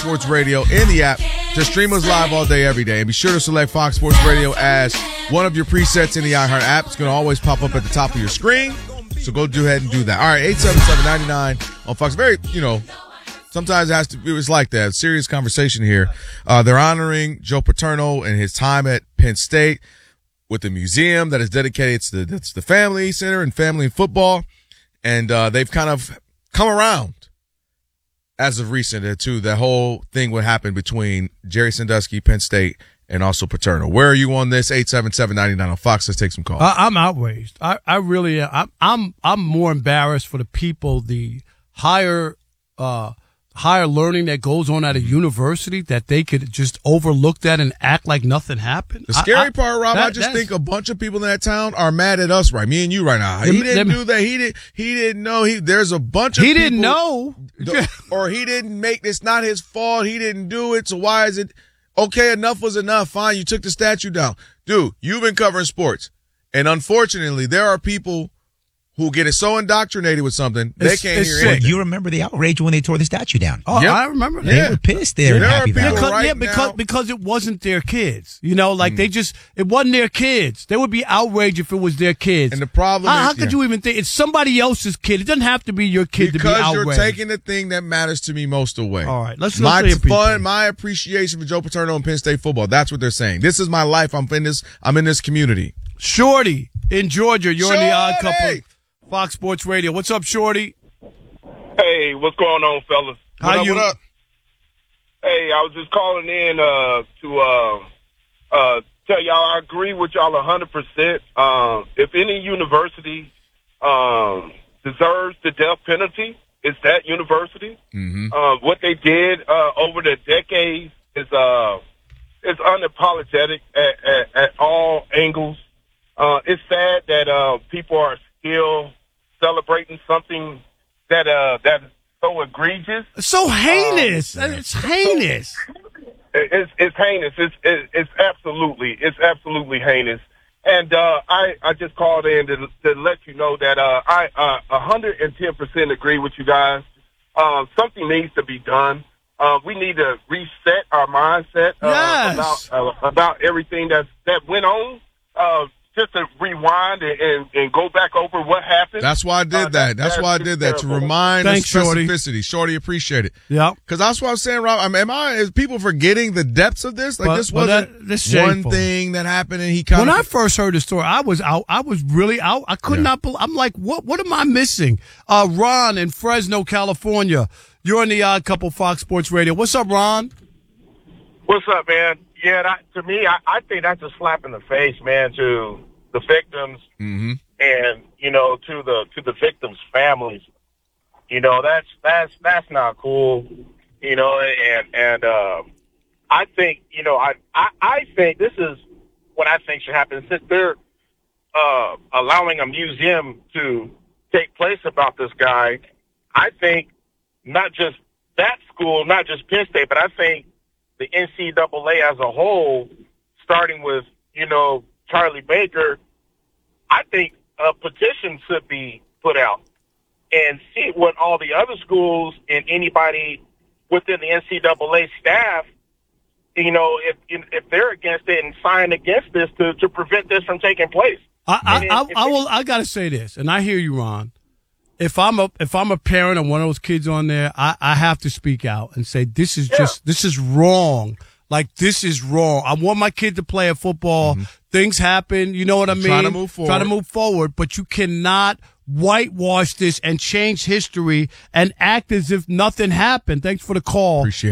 Sports Radio in the app to stream us live all day, every day. And be sure to select Fox Sports Radio as one of your presets in the iHeart app. It's going to always pop up at the top of your screen. So go ahead and do that. All right, 877-99 on Fox. Very, sometimes it has to be, it's like that. Serious conversation here. They're honoring Joe Paterno and his time at Penn State with a museum that is dedicated to the Family Center and family and football. And they've kind of come around as of recent to the whole thing what happened between Jerry Sandusky, Penn State, and also Paterno. Where are you on this? 877-99 on Fox. Let's take some calls. I'm outraged. I really am. I'm more embarrassed for the people, the higher learning that goes on at a university, that they could just overlook that and act like nothing happened. The scary part, Rob, I just think a bunch of people in that town are mad at us, right? Me and you right now. He didn't do that. He didn't know. There's a bunch of people. He didn't know. Or he didn't make, it's not his fault. He didn't do it. So why is it? Okay, enough was enough. Fine, you took the statue down. Dude, you've been covering sports. And unfortunately, there are people who get it so indoctrinated with something, they can't hear anything. You remember the outrage when they tore the statue down? Oh, yep. I remember that. They were pissed there. Because it wasn't their kids. It wasn't their kids. They would be outraged if it was their kids. And the problem is, how could you even think it's somebody else's kid? It doesn't have to be your kid to be outraged. Because you're taking the thing that matters to me most away. All right, let's my appreciation for Joe Paterno and Penn State football. That's what they're saying. This is my life. I'm in this community. Shorty in Georgia, you're in the Odd Couple. Fox Sports Radio. What's up, Shorty? Hey, what's going on, fellas? What up? Hey, I was just calling in to tell y'all I agree with y'all 100%. If any university deserves the death penalty, it's that university. Mm-hmm. What they did over the decades is unapologetic at all angles. It's sad that people are still celebrating something that's so egregious, so heinous. It's heinous. It's heinous. It's absolutely heinous. And I just called in to let you know that I 110% agree with you guys. Something needs to be done. We need to reset our mindset about everything that went on. Just to rewind and go back over what happened. That's why I did that. That's why I did that, to remind the specificity. Shorty, appreciate it. Yeah. Because that's what I was saying, Rob. Is people forgetting the depths of this? This wasn't one thing that happened and he kind of... When I first heard the story, I was out. I was really out. I could not believe... I'm like, what am I missing? Ron in Fresno, California. You're on the Odd Couple Fox Sports Radio. What's up, Ron? What's up, man? Yeah, to me, I think that's a slap in the face, man, to the victims mm-hmm. and to the victims' families. That's not cool. And I think I think this is what I think should happen. Since they're allowing a museum to take place about this guy, I think not just that school, not just Penn State, but I think the NCAA as a whole, starting with, Charlie Baker, I think a petition should be put out and see what all the other schools and anybody within the NCAA staff, if they're against it and sign against this to prevent this from taking place. I got to say this, and I hear you, Ron. If I'm a parent of one of those kids on there, I have to speak out and say this is wrong. Like, this is wrong. I want my kid to play at football. Mm-hmm. Things happen. You know what I mean? Try to move forward. But you cannot whitewash this and change history and act as if nothing happened. Thanks for the call. Appreciate it.